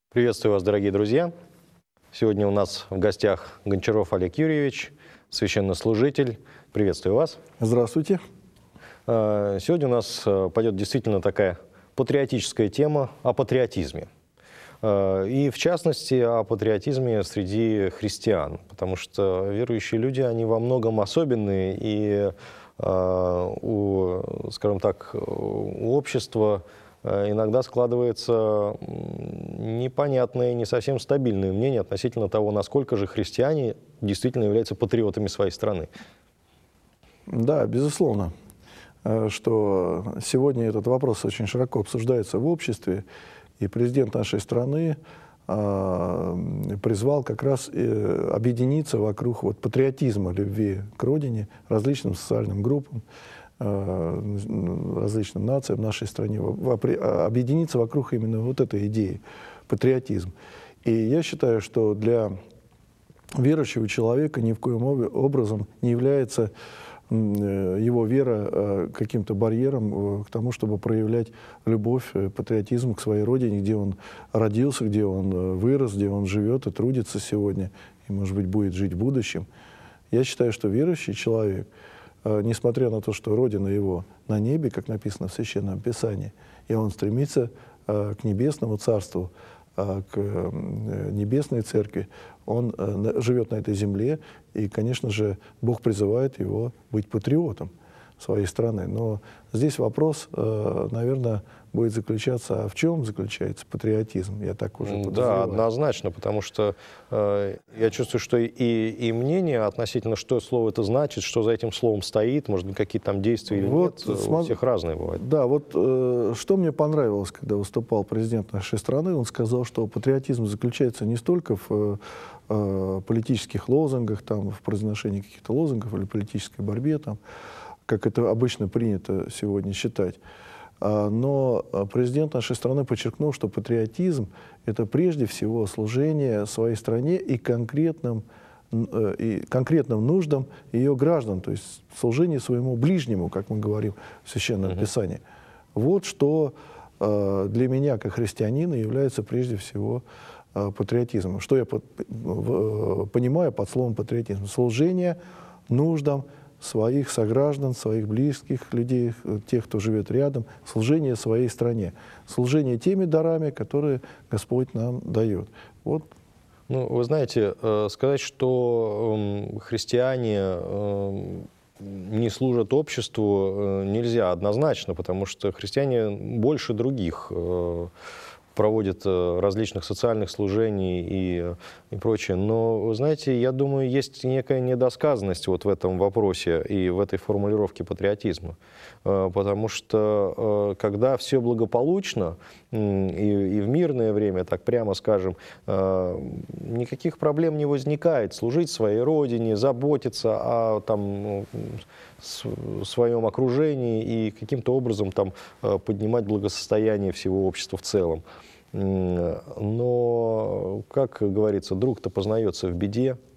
Приветствую вас, дорогие друзья! Сегодня у нас в гостях Гончаров Олег Юрьевич, священнослужитель. Приветствую вас. Здравствуйте. Сегодня у нас пойдет действительно такая патриотическая тема о патриотизме. И в частности о патриотизме среди христиан, потому что верующие люди, они во многом особенные, и скажем так, у общества иногда складывается непонятное, не совсем стабильное мнение относительно того, насколько же христиане действительно являются патриотами своей страны. Да, безусловно, что сегодня этот вопрос очень широко обсуждается в обществе, и президент нашей страны призвал как раз объединиться вокруг патриотизма, любви к родине, различным социальным группам, различным нациям в нашей стране, объединиться вокруг именно вот этой идеи – патриотизм. И я считаю, что для верующего человека ни в коем образом не является его вера каким-то барьером к тому, чтобы проявлять любовь, патриотизм к своей родине, где он родился, где он вырос, где он живет и трудится сегодня, и, может быть, будет жить в будущем. Я считаю, что верующий человек, несмотря на то, что Родина его на небе, как написано в Священном Писании, и он стремится к небесному царству, к небесной церкви, он живет на этой земле, и, конечно же, Бог призывает его быть патриотом своей страны. Но здесь вопрос, наверное, будет заключаться, а в чем заключается патриотизм? Я так уже подозреваю. Да, однозначно, потому что я чувствую, что и мнение относительно, что слово это значит, что за этим словом стоит, может быть, какие-то там действия или нет, у всех разные бывают. Да, что мне понравилось, когда выступал президент нашей страны, он сказал, что патриотизм заключается не столько в политических лозунгах, там, в произношении каких-то лозунгов или политической борьбе, там, как это обычно принято сегодня считать. Но президент нашей страны подчеркнул, что патриотизм – это прежде всего служение своей стране и конкретным нуждам ее граждан, то есть служение своему ближнему, как мы говорим в Священном Писании. Вот что для меня, как христианина, является прежде всего патриотизмом. Что я понимаю под словом патриотизм? Служение нуждам своих сограждан, своих близких людей, тех, кто живет рядом, служение своей стране, служение теми дарами, которые Господь нам дает. Вот. Ну, вы знаете, сказать, что христиане не служат обществу, нельзя однозначно, потому что христиане больше других проводят различных социальных служений и прочее. Но, вы знаете, я думаю, есть некая недосказанность вот в этом вопросе и в этой формулировке патриотизма. Потому что когда все благополучно и в мирное время, так прямо скажем, никаких проблем не возникает служить своей родине, заботиться о своем окружении и каким-то образом поднимать благосостояние всего общества в целом. Но, как говорится, друг-то познается в беде.